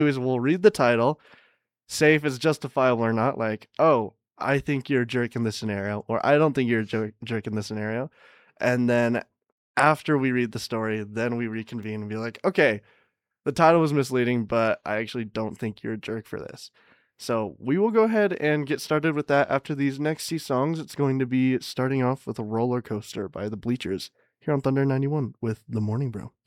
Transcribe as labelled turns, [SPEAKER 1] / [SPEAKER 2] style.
[SPEAKER 1] is we'll read the title, say if it's justifiable or not. Like, oh, I think you're a jerk in this scenario, or I don't think you're a jerk in this scenario. And then after we read the story, then we reconvene and be like, okay, the title was misleading, but I actually don't think you're a jerk for this. So we will go ahead and get started with that after these next two songs. It's going to be starting off with a roller coaster by the Bleachers here on Thunder 91 with The Morning Brew.